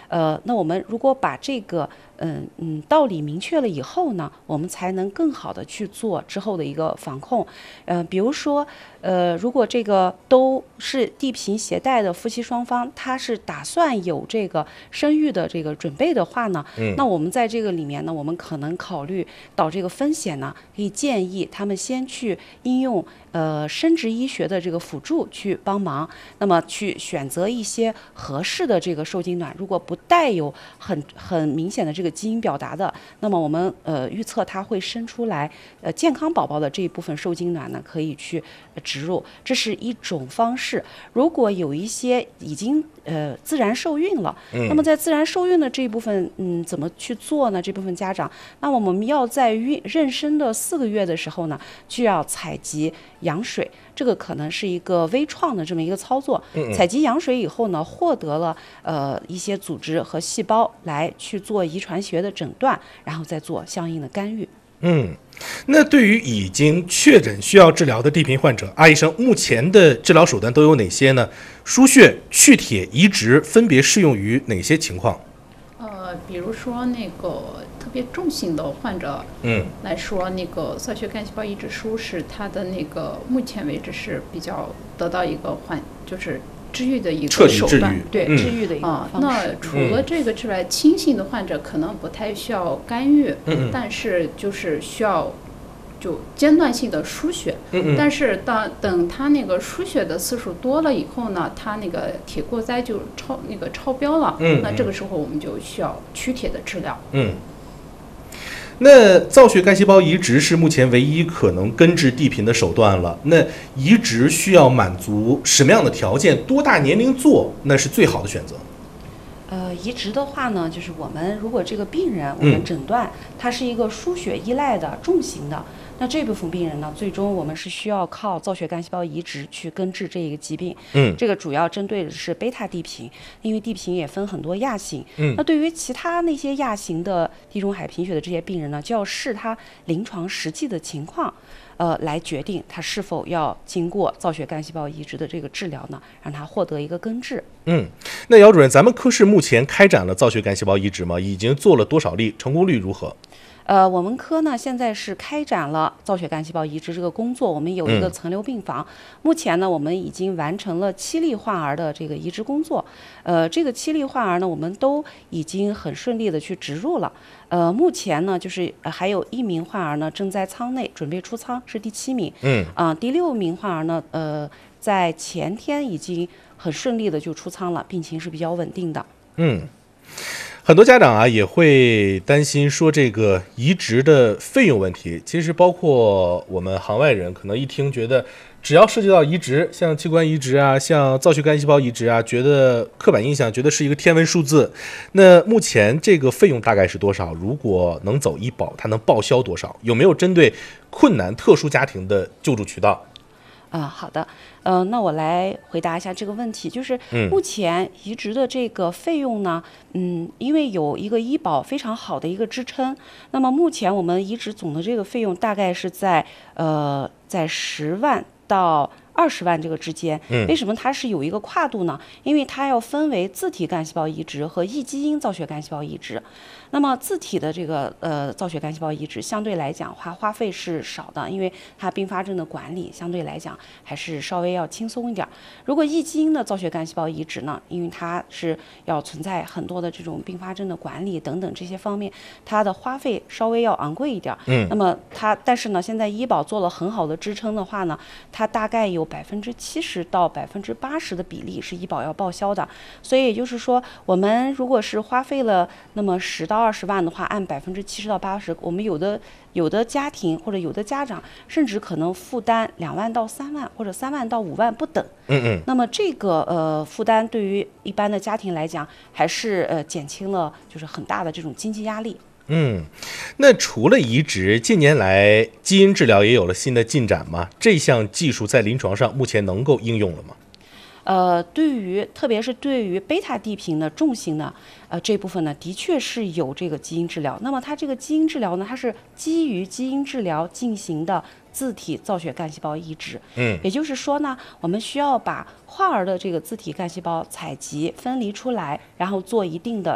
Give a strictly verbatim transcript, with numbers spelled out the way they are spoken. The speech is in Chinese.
呃，那我们如果把这个嗯嗯道理明确了以后呢，我们才能更好的去做之后的一个防控。呃，比如说，呃，如果这个都是地贫携带的夫妻双方，他是打算有这个生育的这个准备的话呢， 嗯， 那我们在这个里面呢，我们可能考虑到这个风险呢，可以建议他们先去应用呃生殖医学的这个辅助去帮忙，那么去选择一些合适的这个受精卵，如果不带有很很明显的这个基因表达的，那么我们呃预测它会生出来呃健康宝宝的这一部分受精卵呢，可以去植入，这是一种方式。如果有一些已经呃自然受孕了， 嗯， 那么在自然受孕的这一部分，嗯，怎么去做呢？这部分家长，那我们要在孕妊娠的四个月的时候呢，就要采集羊水，这个可能是一个微创的这么一个操作。 嗯嗯采集羊水以后呢，获得了呃一些组织和细胞来去做遗传学的诊断，然后再做相应的干预。 嗯，那对于已经确诊需要治疗的地贫患者，阿医生，目前的治疗手段都有哪些呢？输血、去铁、移植分别适用于哪些情况？ 呃，比如说那个特别重型的患者， 嗯， 来说，那个造血干细胞移植术是它的那个目前为止是比较得到一个缓，就是治愈的一彻底治愈个手段，对， 嗯治愈的一个啊、 方式。 那除了这个之外，轻型的患者可能不太需要干预， 嗯嗯但是就是需要就间断性的输血。 嗯嗯但是当等他那个输血的次数多了以后呢，他那个铁过载就超那个超标了， 嗯嗯那这个时候我们就需要驱铁的治疗。 嗯。那造血干细胞移植是目前唯一可能根治地贫的手段了。那移植需要满足什么样的条件？多大年龄做那是最好的选择？ 呃，移植的话呢，就是我们如果这个病人，我们诊断他是一个输血依赖的重型的，那这部分病人呢，最终我们是需要靠造血干细胞移植去根治这一个疾病。 嗯， 这个主要针对的是贝塔地贫，因为地贫也分很多亚型。 嗯， 那对于其他那些亚型的地中海贫血的这些病人呢，就要视他临床实际的情况。呃，来决定他是否要经过造血干细胞移植的这个治疗呢，让他获得一个根治。 嗯，那姚主任，咱们科室目前开展了造血干细胞移植吗？已经做了多少例？成功率如何？ 呃，我们科呢现在是开展了造血干细胞移植这个工作，我们有一个层流病房。嗯、目前呢，我们已经完成了七例患儿的这个移植工作。呃，这个七例患儿呢，我们都已经很顺利的去植入了。呃，目前呢，就是、呃、还有一名患儿呢正在舱内准备出舱，是第七名。 嗯。 啊、呃，第六名患儿呢，呃，在前天已经很顺利的就出舱了，病情是比较稳定的。 嗯。很多家长啊也会担心说这个移植的费用问题，其实包括我们行外人可能一听觉得只要涉及到移植，像器官移植啊，像造血干细胞移植啊，觉得刻板印象觉得是一个天文数字。那目前这个费用大概是多少？如果能走医保，它能报销多少？有没有针对困难特殊家庭的救助渠道？ 啊、呃，好的，呃，那我来回答一下这个问题，就是目前移植的这个费用呢，嗯，因为有一个医保非常好的一个支撑，那么目前我们移植总的这个费用大概是在呃在十万到二十万这个之间。为什么它是有一个跨度呢？因为它要分为自体干细胞移植和异基因造血干细胞移植。那么自体的这个呃造血干细胞移植相对来讲花花费是少的，因为它并发症的管理相对来讲还是稍微要轻松一点。如果异基因的造血干细胞移植呢，因为它是要存在很多的这种并发症的管理等等这些方面，它的花费稍微要昂贵一点。 嗯， 那么它但是呢，现在医保做了很好的支撑的话呢，它大概有百分之七十到百分之八十的比例是医保要报销的。所以也就是说，我们如果是花费了那么十到二十万的话，按百分之七十到八十，我们有的有的家庭或者有的家长甚至可能负担两万到三万或者三万到五万不等。 嗯嗯。 那么这个呃负担对于一般的家庭来讲，还是呃减轻了就是很大的这种经济压力。 嗯，那除了移植，近年来基因治疗也有了新的进展吗？这项技术在临床上目前能够应用了吗？ 呃，对于特别是对于贝塔地贫的重型呢，呃这部分呢，的确是有这个基因治疗。那么它这个基因治疗呢，它是基于基因治疗进行的自体造血干细胞移植。 嗯， 也就是说呢，我们需要把患儿的这个自体干细胞采集分离出来，然后做一定的